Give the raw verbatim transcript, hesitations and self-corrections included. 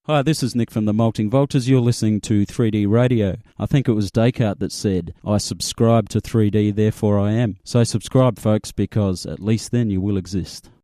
Hi, this is Nick from the Molting Vultures. You're listening to three D Radio. I think it was Descartes that said, I subscribe to three D, therefore I am. So subscribe, folks, because at least then you will exist.